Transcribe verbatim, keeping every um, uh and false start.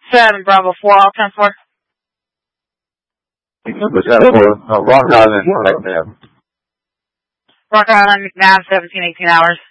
seven, Bravo four, all ten four. Was that for uh, Rock Island? Rock Island, McNabb, seventeen, eighteen hours.